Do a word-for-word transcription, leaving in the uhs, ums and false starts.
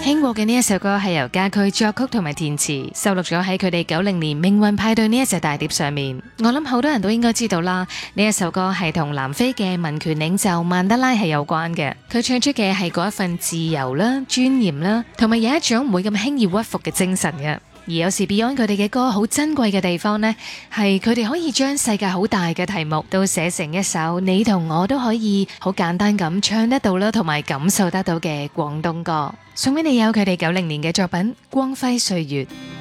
聽過嘅呢一首歌係由家駒作曲同埋填詞，收錄咗喺佢哋九零年命運派對呢一隻大碟上面。我諗好多人都應該知道啦，呢一首歌係同南非嘅民權領袖曼德拉係有關嘅。佢唱出嘅係嗰一份自由啦、尊嚴啦，同埋有一種唔會咁輕易屈服嘅精神嘅。而有時 Beyond 佢哋嘅歌好珍貴嘅地方呢，係佢哋可以將世界好大嘅題目都寫成一首你同我都可以好簡單咁唱得到啦，同埋感受得到嘅廣東歌。送俾你有佢哋九零年嘅作品《光輝歲月》。